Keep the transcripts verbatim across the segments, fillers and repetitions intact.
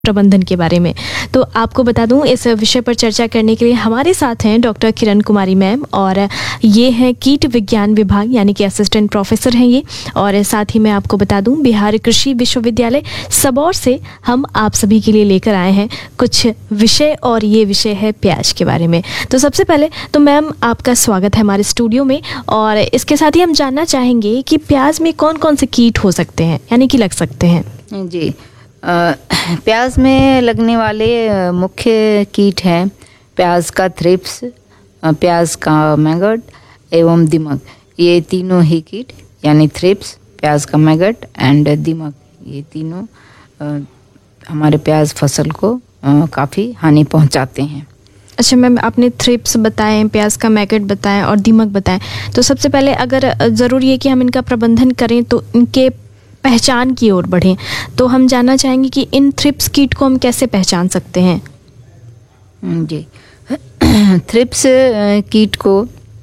प्रबंधन के बारे में। तो आपको बता दूं, इस विषय पर चर्चा करने के लिए हमारे साथ हैं डॉक्टर किरण कुमारी मैम, और ये हैं कीट विज्ञान विभाग यानी कि असिस्टेंट प्रोफेसर हैं ये। और साथ ही मैं आपको बता दूं, बिहार कृषि विश्वविद्यालय सबौर से हम आप सभी के लिए लेकर आए हैं कुछ विषय, और ये विषय है प्याज के बारे में। तो सबसे पहले तो मैम आपका स्वागत है हमारे स्टूडियो में, और इसके साथ ही हम जानना चाहेंगे कि प्याज में कौन कौन से कीट हो सकते हैं यानी कि लग सकते हैं। जी, आ, प्याज में लगने वाले मुख्य कीट हैं प्याज का थ्रिप्स, प्याज का मैगट एवं दीमक। ये तीनों ही कीट यानी थ्रिप्स, प्याज का मैगट एंड दीमक, ये तीनों आ, हमारे प्याज फसल को काफ़ी हानि पहुंचाते हैं। अच्छा मैम, आपने थ्रिप्स बताएं, प्याज का मैगट बताएं और दीमक बताएं। तो सबसे पहले अगर ज़रूरी है कि हम इनका प्रबंधन करें तो इनके पहचान की ओर बढ़ें, तो हम जानना चाहेंगे कि इन थ्रिप्स कीट को हम कैसे पहचान सकते हैं। जी, थ्रिप्स कीट को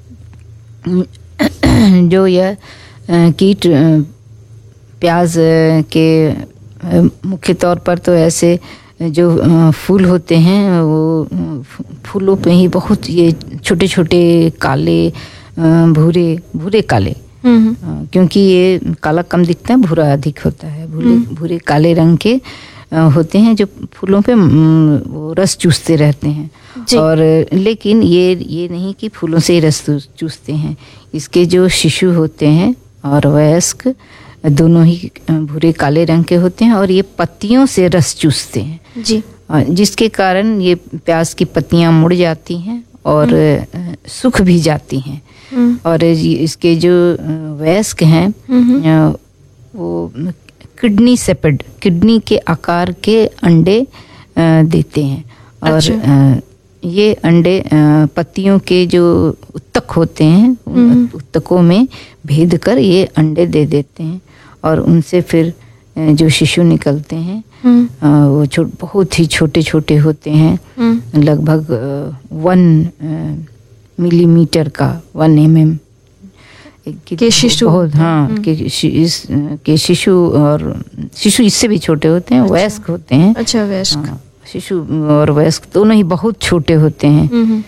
जो यह कीट प्याज के मुख्य तौर पर तो ऐसे जो फूल होते हैं वो फूलों पे ही बहुत ये छोटे छोटे काले भूरे भूरे काले, क्योंकि ये काला कम दिखता है, भूरा अधिक होता है, भूरे भूरे काले रंग के होते हैं जो फूलों पे वो रस चूसते रहते हैं। और लेकिन ये ये नहीं कि फूलों से ही रस चूसते हैं, इसके जो शिशु होते हैं और वयस्क दोनों ही भूरे काले रंग के होते हैं, और ये पत्तियों से रस चूसते हैं जी, जिसके कारण ये प्याज की पत्तियां मुड़ जाती हैं और सूख भी जाती हैं। और इसके जो वयस्क हैं वो किडनी सेपेड, किडनी के आकार के अंडे देते हैं। और अच्छा। ये अंडे पत्तियों के जो उत्तक होते हैं उन उत्तकों में भेद कर ये अंडे दे देते हैं, और उनसे फिर जो शिशु निकलते हैं वो छोट बहुत ही छोटे छोटे होते हैं, लगभग वन मिलीमीटर का, वन एम एम के शिशु, बहुत हाँ के, इस, के शिशु, और शिशु इससे भी छोटे होते हैं। अच्छा। वयस्क होते हैं। अच्छा, वयस्क। हाँ, शिशु और वयस्क दोनों ही बहुत छोटे होते हैं।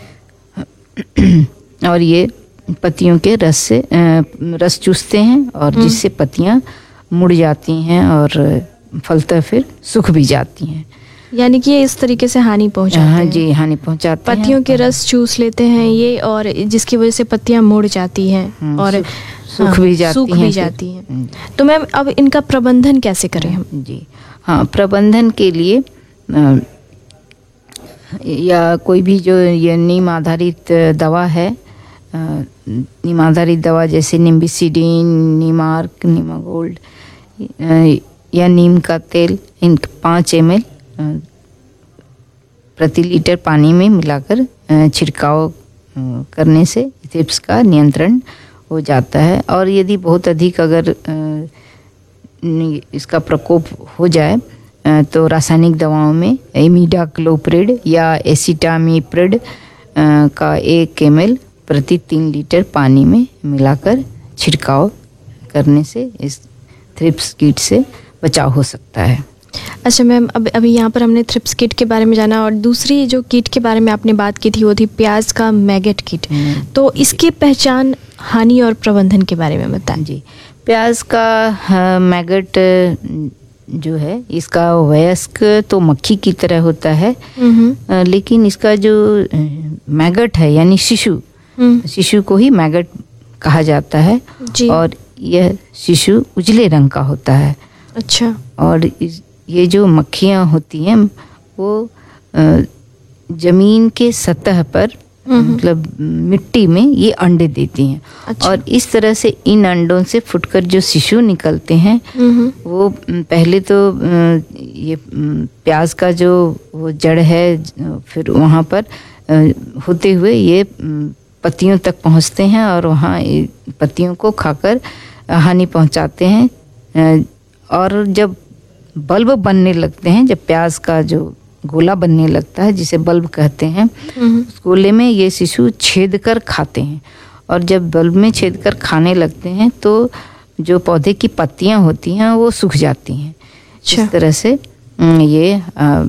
और ये पत्तियों के रस से रस चूसते हैं, और जिससे पत्तियां मुड़ जाती हैं और फलता फिर सूख भी जाती हैं, यानी कि ये इस तरीके से हानि पहुंचाते हैं। हाँ जी, हानि पहुंचाते हैं, पत्तियों के रस चूस लेते हैं ये, और जिसकी वजह से पत्तियां मुड़ जाती हैं और सूख भी जाती सूख हैं भी जाती हैं। तो मैम अब इनका प्रबंधन कैसे करें हम? जी हाँ, प्रबंधन के लिए या कोई भी जो ये नीम आधारित दवा है, नीम आधारित दवा जैसे निम्बिसिडीन, नीमार्क, नीमागोल्ड या नीम का तेल, इन पाँच एम एल प्रति लीटर पानी में मिलाकर छिड़काव करने से थ्रिप्स का नियंत्रण हो जाता है। और यदि बहुत अधिक अगर इसका प्रकोप हो जाए तो रासायनिक दवाओं में इमिडाक्लोप्रिड या एसिटामिप्रिड का एक एम एल प्रति तीन लीटर पानी में मिलाकर छिड़काव करने से इस थ्रिप्स कीट से बचाव हो सकता है। अच्छा मैम, अब अभी यहाँ पर हमने थ्रिप्स कीट के बारे में जाना, और दूसरी जो कीट के बारे में आपने बात की थी वो थी प्याज का मैगट कीट। तो इसकी पहचान, हानि और प्रबंधन के बारे में बताएं। जी, प्याज का मैगट जो है, इसका वयस्क तो मक्खी की तरह होता है, लेकिन इसका जो मैगट है यानी शिशु, शिशु को ही मैगट कहा जाता है। और यह शिशु उजले रंग का होता है। अच्छा। और इस, ये जो मक्खियाँ होती हैं वो जमीन के सतह पर, मतलब मिट्टी में ये अंडे देती हैं। अच्छा। और इस तरह से इन अंडों से फुटकर जो शिशु निकलते हैं वो पहले तो ये प्याज का जो वो जड़ है, फिर वहाँ पर होते हुए ये पत्तियों तक पहुँचते हैं और वहाँ पत्तियों को खाकर हानि पहुँचाते हैं। और जब बल्ब बनने लगते हैं, जब प्याज का जो गोला बनने लगता है जिसे बल्ब कहते हैं, उस गोले में ये शिशु छेद कर खाते हैं, और जब बल्ब में छेद कर खाने लगते हैं तो जो पौधे की पत्तियां होती हैं वो सूख जाती हैं। इस तरह से ये